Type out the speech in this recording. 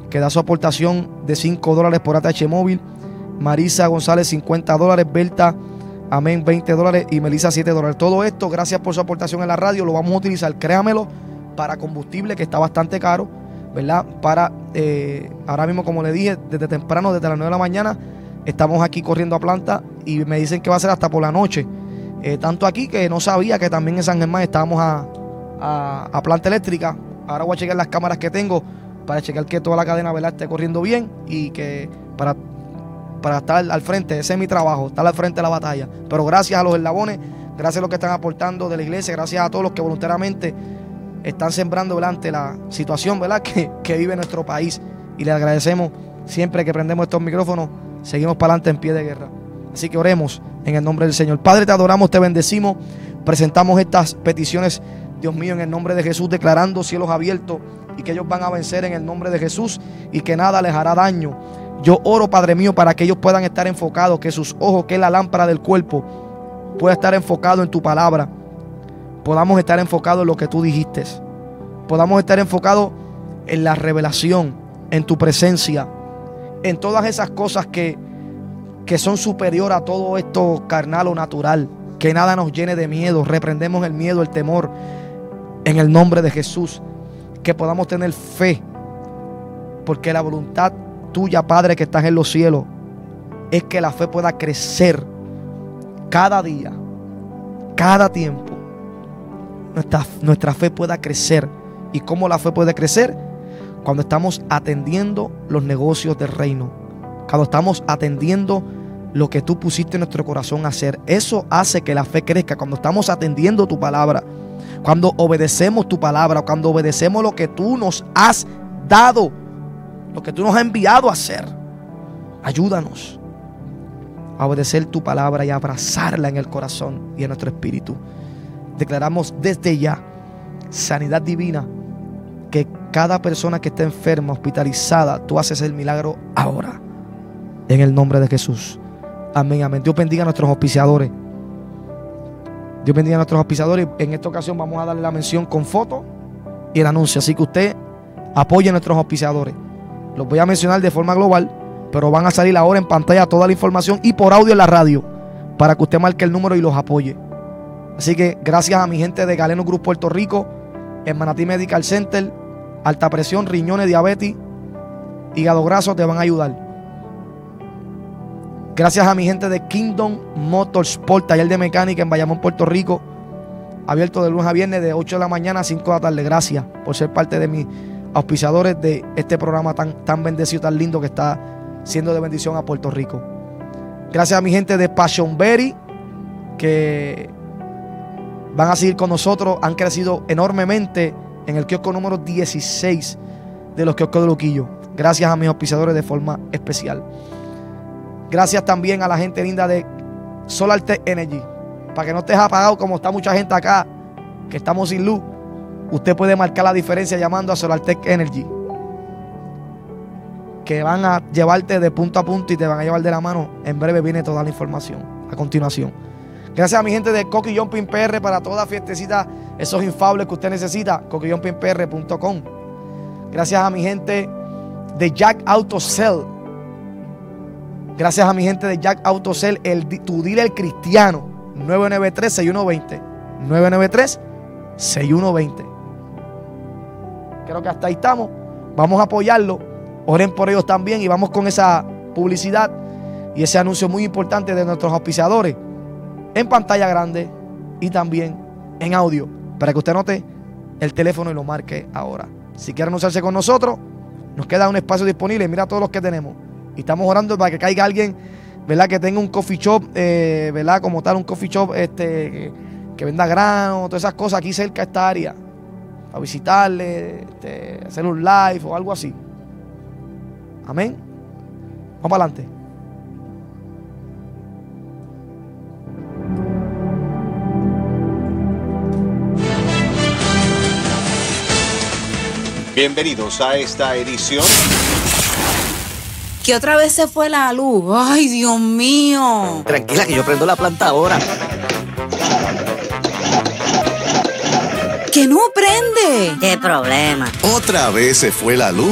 que da su aportación de $5 por ATH móvil. Marisa González, $50. Berta, amén, $20. Y Melissa, $7. Todo esto, gracias por su aportación en la radio. Lo vamos a utilizar, créamelo, para combustible, que está bastante caro, ¿verdad? Para, ahora mismo, como le dije, desde temprano, desde las 9 de la mañana, estamos aquí corriendo a planta y me dicen que va a ser hasta por la noche. Tanto aquí que no sabía que también en San Germán estábamos a planta eléctrica. Ahora voy a chequear las cámaras que tengo para chequear que toda la cadena, ¿verdad?, esté corriendo bien y que para estar al frente. Ese es mi trabajo, estar al frente de la batalla. Pero gracias a los eslabones, gracias a los que están aportando de la iglesia, gracias a todos los que voluntariamente están sembrando, ¿verdad?, ante la situación, ¿verdad?, que vive nuestro país. Y les agradecemos siempre que prendemos estos micrófonos, seguimos para adelante en pie de guerra. Así que oremos en el nombre del Señor. Padre, te adoramos, te bendecimos, presentamos estas peticiones, Dios mío, en el nombre de Jesús, declarando cielos abiertos y que ellos van a vencer en el nombre de Jesús y que nada les hará daño. Yo oro, Padre mío, para que ellos puedan estar enfocados, que sus ojos, que es la lámpara del cuerpo, pueda estar enfocado en tu palabra. Podamos estar enfocados en lo que tú dijiste. Podamos estar enfocados en la revelación, en tu presencia, en todas esas cosas que son superior a todo esto carnal o natural. Que nada nos llene de miedo. Reprendemos el miedo, el temor, en el nombre de Jesús. Que podamos tener fe, porque la voluntad tuya, Padre, que estás en los cielos, es que la fe pueda crecer cada día, cada tiempo. Nuestra fe pueda crecer. ¿Y cómo la fe puede crecer? Cuando estamos atendiendo los negocios del reino, cuando estamos atendiendo lo que tú pusiste en nuestro corazón a hacer. Eso hace que la fe crezca. Cuando estamos atendiendo tu palabra, cuando obedecemos tu palabra, cuando obedecemos lo que tú nos has dado, lo que tú nos has enviado a hacer. Ayúdanos a obedecer tu palabra y a abrazarla en el corazón y en nuestro espíritu. Declaramos desde ya sanidad divina, que cada persona que esté enferma, hospitalizada, tú haces el milagro ahora, en el nombre de Jesús. Amén, amén. Dios bendiga a nuestros auspiciadores. Dios bendiga a nuestros auspiciadores. En esta ocasión vamos a darle la mención con foto y el anuncio. Así que usted apoye a nuestros auspiciadores. Los voy a mencionar de forma global, pero van a salir ahora en pantalla toda la información y por audio en la radio, para que usted marque el número y los apoye. Así que gracias a mi gente de Galeno Group Puerto Rico, en Manatí Medical Center, alta presión, riñones, diabetes, hígado graso, te van a ayudar. Gracias a mi gente de Kingdom Motorsport, taller de mecánica en Bayamón, Puerto Rico, abierto de lunes a viernes de 8 de la mañana a 5 de la tarde. Gracias por ser parte de mis auspiciadores de este programa tan bendecido, tan lindo, que está siendo de bendición a Puerto Rico. Gracias a mi gente de Passion Berry, que van a seguir con nosotros. Han crecido enormemente en el kiosco número 16 de los kioscos de Luquillo. Gracias a mis auspiciadores de forma especial. Gracias también a la gente linda de SolarTech Energy. Para que no estés apagado como está mucha gente acá, que estamos sin luz, usted puede marcar la diferencia llamando a SolarTech Energy, que van a llevarte de punto a punto y te van a llevar de la mano. En breve viene toda la información a continuación. Gracias a mi gente de Coqui Jumping PR para toda fiestecita, esos infables que usted necesita, coquijumpingpr.com. Gracias a mi gente de Jack Auto Cell. Gracias a mi gente de Jack Auto Cell, tu dealer cristiano. 993-6120. 993-6120. Creo que hasta ahí estamos. Vamos a apoyarlo. Oren por ellos también y vamos con esa publicidad y ese anuncio muy importante de nuestros auspiciadores en pantalla grande y también en audio, para que usted note el teléfono y lo marque ahora. Si quiere anunciarse con nosotros, nos queda un espacio disponible. Mira todos los que tenemos. Y estamos orando para que caiga alguien, ¿verdad?, que tenga un coffee shop, ¿verdad?, como tal, un coffee shop que venda grano, todas esas cosas aquí cerca de esta área, a visitarle, hacer un live o algo así. Amén. Vamos para adelante. Bienvenidos a esta edición. Que otra vez se fue la luz. Ay, Dios mío. Tranquila, que yo prendo la planta ahora. Que no prende. ¿Qué problema? Otra vez se fue la luz.